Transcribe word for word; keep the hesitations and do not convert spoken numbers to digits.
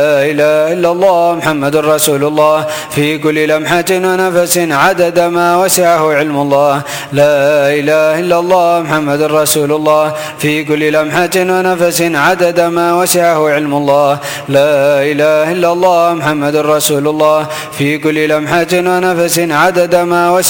إله إلا الله محمد رسول الله في كل لمحة ونفس عدد ما وسعه علم الله. لا إله إلا الله محمد رسول الله في كل لمحة ونفس عدد ما وسعه علم الله. لا إله إلا الله محمد رسول الله في كل لمحة ونفس عدد ما وسعه